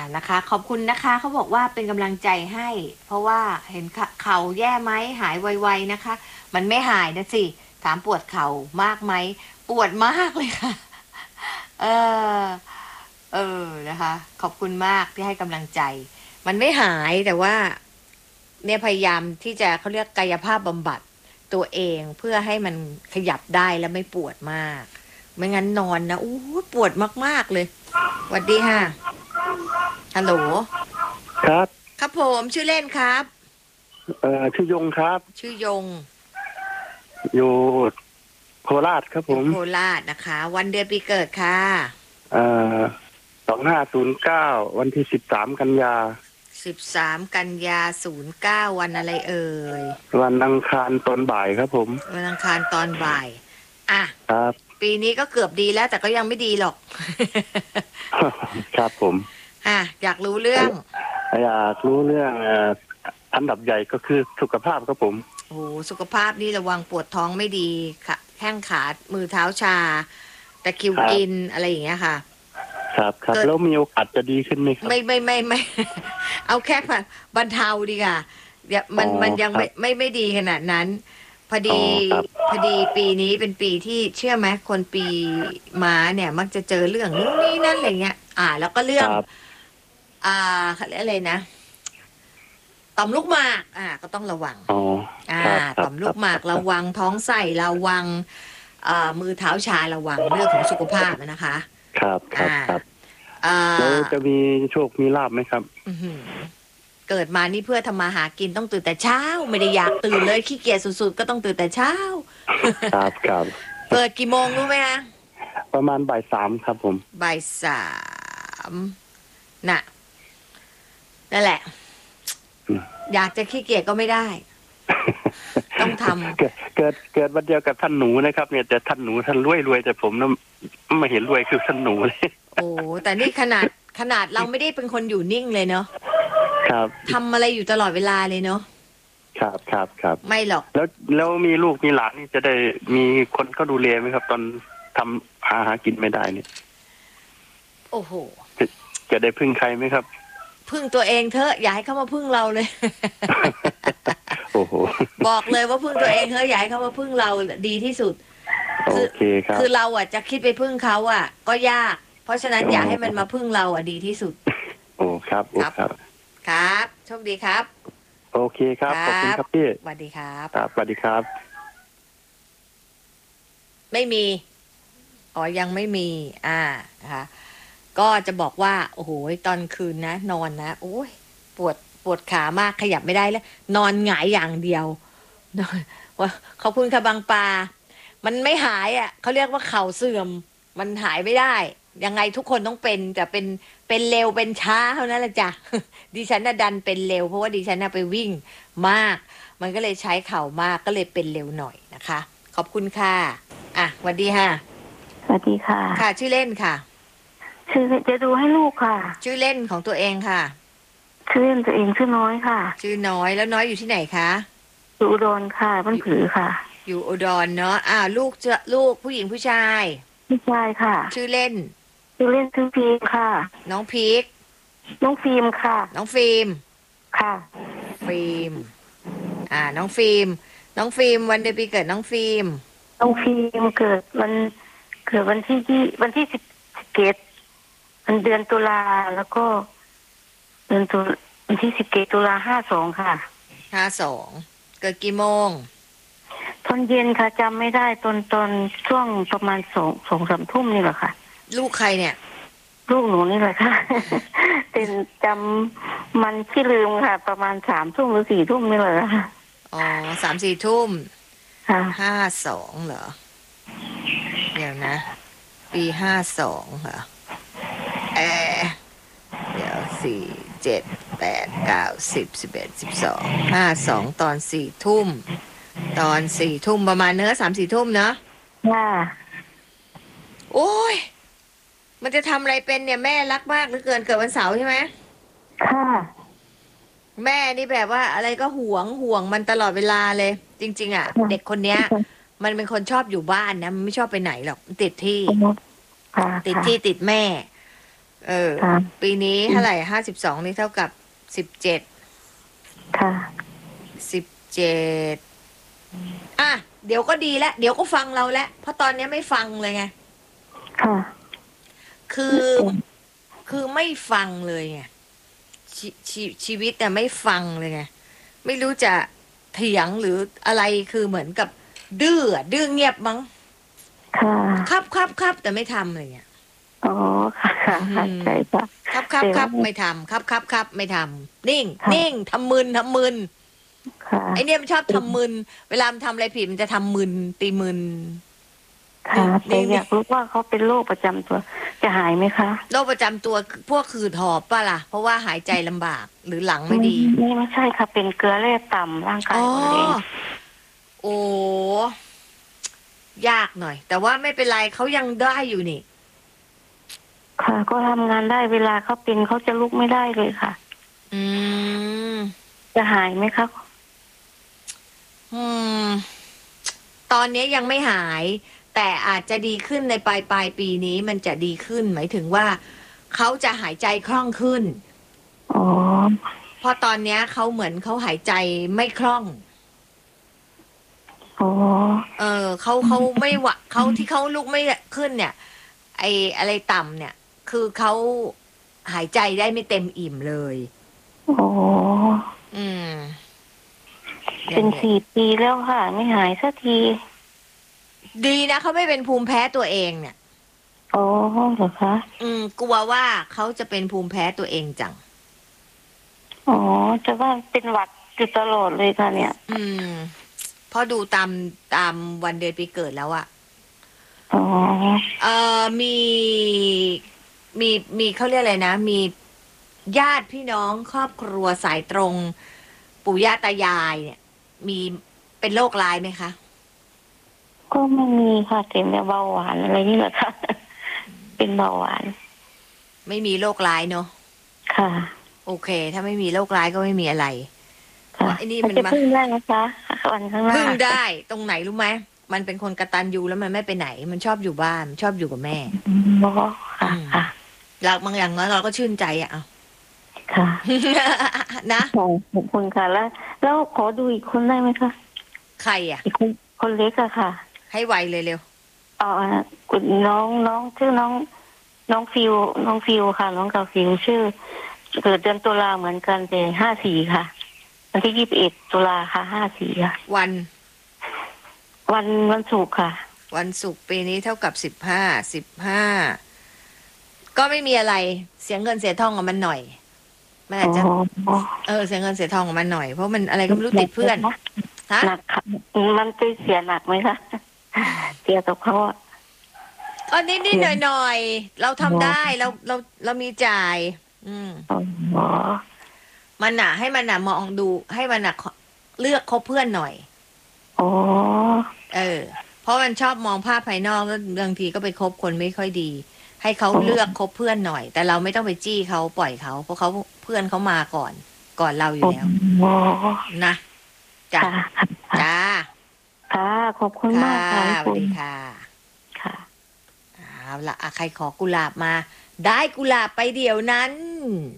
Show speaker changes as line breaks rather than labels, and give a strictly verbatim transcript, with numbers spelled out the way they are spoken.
นะคะขอบคุณนะคะเขาบอกว่าเป็นกำลังใจให้ เพราะว่าเห็นเข่าแย่ไหมหายไวๆนะคะมันไม่หายนะสิถามปวดเข่ามากไหมปวดมากเลยค่ะเออเออนะคะขอบคุณมากที่ให้กำลังใจมันไม่หายแต่ว่าเนี่ยพยายามที่จะเขาเรียกกายภาพบำบัดตัวเองเพื่อให้มันขยับได้แล้วไม่ปวดมากไม่งั้นนอนนะอู้ปวดมากๆเลยสวัสดีค่ะฮัลโหล
ครับ
ครับผมชื่อเล่นครับ
เอ่อชื่อยงครับ
ชื่อยง
อยู่โคราชครับผม
โคราชนะคะวันเดือนปีเกิดค่ะ
เอ่อสองห้าศูนย์เก้าวันที่สิบสามกันยา
สิบสามกันยาศูนย์เก้าวันอะไรเอ่ย
วันอังคารตอนบ่ายครับผม
วันอังคารตอนบ่ายอ่ะ
ครับ
ปีนี้ก็เกือบดีแล้วแต่ก็ยังไม่ดีหรอก
ครับผม
อ่ะอยากรู้เรื่อง
อยากรู้เรื่องอันดับใหญ่ก็คือสุขภาพครับผม
โอ้สุขภาพนี่ระวังปวดท้องไม่ดีค่ะแข้งขามือเท้าชาตะคริวกินอะไรอย่างเงี้ยค่ะ
ครับครับแล้วมีโอกาสจะดีขึ้นไหมครับ
ไม่ไม่ไม่ไม่เอาแค่บรรเทาดีค่ะเดี๋ยวมันมันยังไม่ไม่ไม่ดีขนาดนั้นพอดีพอดีปีนี้เป็นปีที่เชื่อไหมคนปีม้าเนี่ยมักจะเจอเรื่องนู้นนี่นั่นอะไรเงี้ยอ่าแล้วก็เรื่องอ่าเขาเรียกอะไรนะต่อมลูกหมากอ่าก็ต้องระวังอ่าต่อมลูกหมากระวังท้องใส่ระวังอ่ามือเท้าชาระวังเรื่องของสุขภาพนะคะ
ครับครับครับแล้วจะมีโชคมีลาภไหมครับ
เกิดมานี่เพื่อทำมาหากินต้องตื่นแต่เช้าไม่ได้อยากตื่นเลยขี้เกียจสุดๆก็ต้องตื่นแต่เช้า
ครับครับ
เปิดกี่โมงรู้ไหมคะ
ประมาณบ่ายสามครับผม
บ่ายสามน่ะนั่นแหละอยากจะขี้เกียจก็ไม่ได้ต้องทำ
เกิดเกิดเกิดวันเดียวกับท่านหนูนะครับเนี่ยแต่ท่านหนูท่านรวยรวยแต่ผมนะไม่เห็นรวยคือท่านหนูเลย
โอ้แต่นี่ขนาดขนาดเราไม่ได้เป็นคนอยู่นิ่งเลยเนาะ
ครับ
ทำอะไรอยู่ตลอดเวลาเลยเนาะ
ครับครับครับ
ไม่หรอก
แล้วแล้วมีลูกมีหลานนี่จะได้มีคนเขาดูแลไหมครับ ตอนทำหาหากินไม่ได้เนี่ย
โอ้โห
จะจะได้พึ่งใครไหมครับ
พึ่งตัวเองเถอะอย่าให้เขามาพึ่งเราเลย
โอ้โห
บอกเลยว่าพึ่งตัวเองเถอะอย่าให้เขามาพึ่งเราดีที่สุด
โอเคครับ
คือเราอ่ะจะคิดไปพึ่งเขาอ่ะก็ยากเพราะฉะนั้นอย่าให้มันมาพึ่งเราอ่ะดีที่สุด
โอ้ครับครับ
ครับโชคดีครับ
โอเคครับขอบคุณครับพี่
สวัสดีครับ
ครับสวัสดีครับ
ไม่มีอ๋อยังไม่มีอ่านะคะก็จะบอกว่าโอ้โหตอนคืนนะนอนนะโอ้ยปวดปวดขามากขยับไม่ได้แล้วนอนหงายอย่างเดียวนอนว่าขอบคุณค่ะบางปลามันไม่หายอ่ะเขาเรียกว่าเข่าเสื่อมมันหายไม่ได้ยังไงทุกคนต้องเป็นแต่เป็นเป็นเร็วเป็นช้าเท่านั้นแหละจ้ะดิฉันน่ะดันเป็นเร็วเพราะว่าดิฉันน่ะไปวิ่งมากมันก็เลยใช้เข่ามากก็เลยเป็นเร็วหน่อยนะคะขอบคุณค่ะอ่ะสวัสดีค่ะ
สวัสดีค่ะ
ค่ะชื่อเล่นค่ะ
ชื่อจะดูให้ลูกค่ะ
ชื่อเล่นของตัวเองค่ะ
ชื่อเล่นตัวเองชื่อน้อยค่ะ
ชื่อน้อยแล้วน้อยอยู่ที่ไหนคะ
อยู่อุดรค่ะบ้านผือค่ะ
อยู่อุดรเนาะอ่าลูกจะลูกผู้หญิงผู้ชาย
ผู้ชายค่ะ
ชื่อเล่น
ชื่อเล่นชื่อพีมค่ะ
น้องพีค
น้องฟิล์มค่ะ
น้องฟิล์ม
ค่ะ
ฟิล์มอ่าน้องฟิล์มน้องฟิล์มวันเดือนปีเกิดน้องฟิล์ม
น้องฟิล์มเกิดวันเกิดวันที่ที่วันที่สิบเกตวันเดือนตุลาแล้วก็เดือนตุวันที่สิบเกตตุลาห้าสองค่ะ
ห้าสองเกิดกี่โมง
ตอนเย็นค่ะจำไม่ได้ตอนตอนช่วงประมาณสองสองสามทุ่มนี่แหละค่ะ
ลูกใครเนี่ย
ลูกหนูนี่แหละค่ะเป็นจำมันที่ลืมค่ะประมาณสามทุ่มหรือสี่ทุ่มนี่แหละค่ะ
อ๋อสามสี่ทุ่ม
ค่ะ
ห้าสองเหรอเดี๋ยวนะปีห้าสองเหรอเออเดี๋ยวสี่เจ็ดแปดเก้าสิบสิบเอ็ดสิบสองห้าสองตอนสี่ทุ่มตอนสี่ทุ่มประมาณเนื้อสามสี่ทุ่มเนาะ
ค่ะ
โอ้ยมันจะทำอะไรเป็นเนี่ยแม่รักมากเหลือเกินเกิดวันเสาร์ใช่ไหม
ค่ะ
แม่นี่แบบว่าอะไรก็ห่วงห่วงมันตลอดเวลาเลยจริงๆอ่ะเด็กคนเนี้ยมันเป็นคนชอบอยู่บ้านนะมันไม่ชอบไปไหนหรอกติดที่ติดที่ติดแม่เออ
ค่ะ
ปีนี้เท่าไหร่ห้าสิบสองนี่เท่ากับสิบเจ็ด
ค่ะ
สิบเจ็ดอ่ะเดี๋ยวก็ดีแล้วเดี๋ยวก็ฟังเราแล้วเพราะตอนนี้ไม่ฟังเลยไง
ค่ะ
คือคือไม่ฟังเลยไงชชีชีวิตแต่ไม่ฟังเลยไงไม่รู้จะเถียงหรืออะไรคือเหมือนกับดื้ออะดื้อเงียบมั้ง
ค่ะ
ครับครับครับแต่ไม่ทำเลยเนี่ย
อ๋อ ค่ะค่ะค่ะใช่ค่ะ
ครับครับ
เดี๋ยว
ครับไม่ทำครับครับครับไม่ทำนิ่ง
ค่ะ
นิ่งทำมึนทำมึน
ค่ะ
ไอเนี่ยมันชอบทำมึนเวลามันทำอะไรผิดมันจะทำมึนตีมึน
ค่ะ
นี่
แต่
นี่
อยากรู้ว่าเขาเป็นโรคประจำตัว จะหายไหมคะ
โรคประจำตัวพวกขืดหอบป่ะล่ะ เพราะว่าหายใจลำบากหรือหลังไม่ดี
ไม่ไม่ใช่ค่ะ เป็นเกลือแร่ต่ำร่างกาย
อ๋อ
อ่อนแรง
โอ้ยากหน่อย แต่ว่าไม่เป็นไรเขายังได้อยู่นี่
ค่ะ ก็ทำงานได้เวลาเขาเป็นเขาจะลุกไม่ได้เลยค่ะ
อืม
จะหายไหมคะ
อืม ตอนนี้ยังไม่หาย แต่อาจจะดีขึ้นในปลายปลายปีนี้มันจะดีขึ้น หมายถึงว่าเขาจะหายใจคล่องขึ้น
อ๋อ
เพราะตอนนี้เขาเหมือนเขาหายใจไม่คล่อง
อ๋อ
เออเขาเขาไม่หวะเขาที่เขาลุกไม่ขึ้นเนี่ย ไออะไรต่ำเนี่ย คือเขาหายใจได้ไม่เต็มอิ่มเลย
อ๋อ
อืม
เป็นสี่ปีแล้วค่ะ ไม่หายสักที
ดีนะเขาไม่เป็นภูมิแพ้ตัวเองเนี่ย
อ๋อเหรอคะ
อืม กลัวว่าเขาจะเป็นภูมิแพ้ตัวเองจัง
อ๋อจะว่าเป็นหวัดอยู่ตลอดเลยค่ะเนี่ย
อืมเพราะดูตามตามวันเดือนปีเกิดแล้วอะ
อ๋อ
เออมีมีมีเขาเรียกอะไรนะ มีญาติพี่น้องครอบครัวสายตรง ปู่ย่าตายายเนี่ย มีเป็นโรคร้ายไหมคะ
ก็ไม่มีค่ะเต็มแต่เบาหวานอะไรนี่แหละค่ะ เป็นเบาหวาน
ไม่มีโรคร้ายเนาะ
ค่ะ
โอเค ถ้าไม่มีโรคร้ายก็ไม่มีอะไร
ค่ะ
ว่าไอ้นี่มัน
จะ
มา
พึ่งได้นะคะวันข้างหน้า
พึ่งได้ตรงไหนรู้ไหมมันเป็นคนกตัญญูแล้วมันไม่ไปไหน มันชอบอยู่บ้านชอบอยู่กับแม่
อ๋อค่ะค่ะ
เราบางอย่างน้อยเราก็ชื่นใจอะเอา
ค่ะ
นะ
ขอบคุณค่ะแล้ว แล้วขอดูอีกคนได้ไหมคะ
ใครอะ
อีกคนคนเล็กอะค่ะ
ให้ไวเลยเร็ว
อ๋อคุณน้องน้องชื่อน้อง น้องฟิวน้องฟิวค่ะ น้องกับฟิวชื่อ เกิดเดือนตุลาเหมือนกันแต่ห้าสี่ค่ะวันที่ยี่สิบเอ็ดตุลาค่ะห้าสี่ค่ะ
วัน
วันวันศุกร์ค่ะ
วันศุกร์ปีนี้เท่ากับสิบห้าสิบห้าก็ไม่มีอะไรเสียเงินเสียทองกับมันหน่อยมันอาจจะ
อ๋อ
เออเสียเงินเสียทองกับมันหน่อยเพราะมันอะไรก็ไม่รู้ติดเพื่อนฮะ
หนักค่ะมันจะเสียหนักไหมคะเสียกับเขาอะ
ก็นิดนิดหน่อยหน่อยๆเราทำได้เราเราเรามีจ่าย อืม
อ๋อ
มันน่ะ ให้มันน่ะมองดูให้มันน่ะเลือกคบเพื่อนหน่อย
อ๋อ
เออ เพราะมันชอบมองภาพภายนอกแล้วบางทีก็ไปคบคนไม่ค่อยดี ให้เขาเลือกคบเพื่อนหน่อย แต่เราไม่ต้องไปจี้เขาปล่อยเขาเพราะเขาเพื่อนเขามาก่อน ก่อนเราอยู่แล้ว
อ๋อ
นะจ้ะ
ค่ะ
จ้า
ค่ะ ขอบคุณมาก
ค่ะ
ค่ะ
สวัสดีค่ะ
ค่ะ
เอาละอ่ะใครขอกุหลาบมา ได้กุหลาบไปเดี๋ยวนั้น